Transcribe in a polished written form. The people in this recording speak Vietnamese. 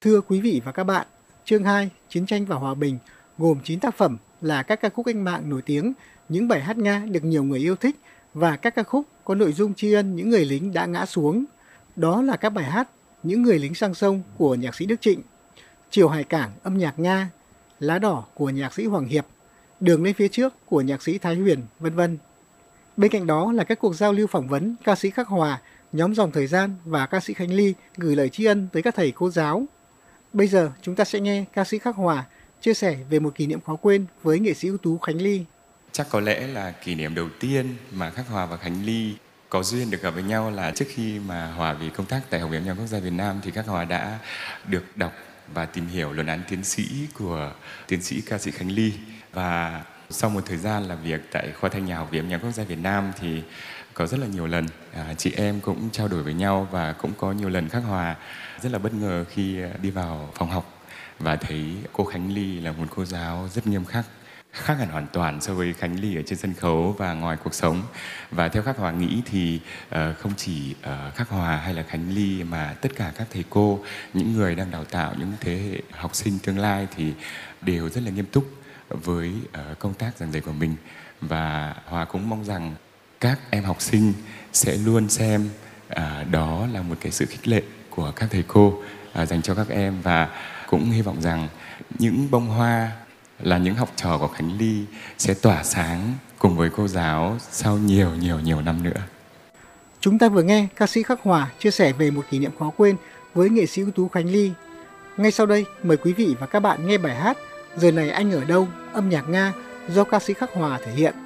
Thưa quý vị và các bạn, chương 2 Chiến tranh và Hòa bình gồm 9 tác phẩm là các ca khúc cách mạng nổi tiếng, những bài hát Nga được nhiều người yêu thích và các ca khúc có nội dung tri ân những người lính đã ngã xuống. Đó là các bài hát Những người lính sang sông của nhạc sĩ Đức Trịnh, Chiều hải cảng âm nhạc Nga, Lá đỏ của nhạc sĩ Hoàng Hiệp, Đường lên phía trước của nhạc sĩ Thái Huyền, vân vân. Bên cạnh đó là các cuộc giao lưu phỏng vấn ca sĩ Khắc Hòa, nhóm Dòng Thời Gian và ca sĩ Khánh Ly gửi lời tri ân tới các thầy cô giáo. Bây giờ chúng ta sẽ nghe ca sĩ Khắc Hòa chia sẻ về một kỷ niệm khó quên với nghệ sĩ ưu tú Khánh Ly. Chắc có lẽ là kỷ niệm đầu tiên mà Khắc Hòa và Khánh Ly có duyên được gặp với nhau là trước khi mà Hòa về công tác tại Học viện Âm nhạc Quốc gia Việt Nam thì Khắc Hòa đã được đọc và tìm hiểu luận án tiến sĩ của tiến sĩ ca sĩ Khánh Ly. Và sau một thời gian làm việc tại khoa thanh nhạc Học viện Âm nhạc Quốc gia Việt Nam thì có rất là nhiều lần chị em cũng trao đổi với nhau, và cũng có nhiều lần Khắc Hòa rất là bất ngờ khi đi vào phòng học và thấy cô Khánh Ly là một cô giáo rất nghiêm khắc, khác hẳn hoàn toàn so với Khánh Ly ở trên sân khấu và ngoài cuộc sống. Và theo Khắc Hòa nghĩ thì không chỉ Khắc Hòa hay là Khánh Ly mà tất cả các thầy cô, những người đang đào tạo những thế hệ học sinh tương lai thì đều rất là nghiêm túc với công tác giảng dạy của mình. Và Hòa cũng mong rằng các em học sinh sẽ luôn xem đó là một cái sự khích lệ của các thầy cô dành cho các em, và cũng hy vọng rằng những bông hoa là những học trò của Khánh Ly sẽ tỏa sáng cùng với cô giáo sau nhiều năm nữa. Chúng ta vừa nghe ca sĩ Khắc Hòa chia sẻ về một kỷ niệm khó quên với nghệ sĩ ưu tú Khánh Ly. Ngay sau đây, mời quý vị và các bạn nghe bài hát Giờ này anh ở đâu, âm nhạc Nga do ca sĩ Khắc Hòa thể hiện.